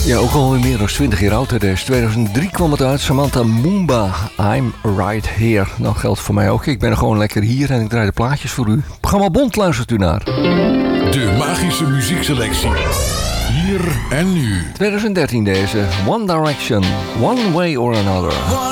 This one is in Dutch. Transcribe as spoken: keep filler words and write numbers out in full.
Ja, ook al meer dan twintig jaar oud. Dus tweeduizend drie kwam het uit. Samantha Mumba, I'm Right Here. Nou, geldt voor mij ook. Ik ben er gewoon lekker hier en ik draai de plaatjes voor u. Programma Bond luistert u naar. De magische muziekselectie. Hier en nu. tweeduizend dertien deze. One Direction, One Way or Another.